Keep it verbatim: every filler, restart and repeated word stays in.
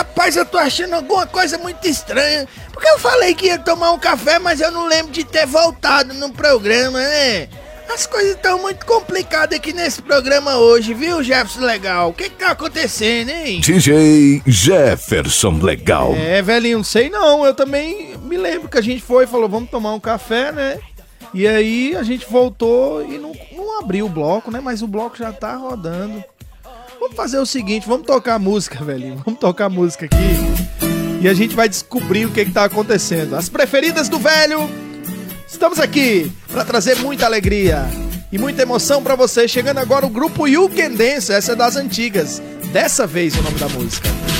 Rapaz, eu tô achando alguma coisa muito estranha. Porque eu falei que ia tomar um café, mas eu não lembro de ter voltado no programa, né? As coisas estão muito complicadas aqui nesse programa hoje, viu, Jefferson Legal? O que que tá acontecendo, hein? D J Jefferson Legal. É, velhinho, não sei não. Eu também me lembro que a gente foi e falou, vamos tomar um café, né? E aí a gente voltou e não, não abriu o bloco, né? Mas o bloco já tá rodando. Vamos fazer o seguinte, vamos tocar música, velhinho. Vamos tocar música aqui e a gente vai descobrir o que que tá acontecendo. As preferidas do velho. Estamos aqui para trazer muita alegria e muita emoção para você. Chegando agora o grupo You Can Dance, essa é das antigas. Dessa vez o nome da música.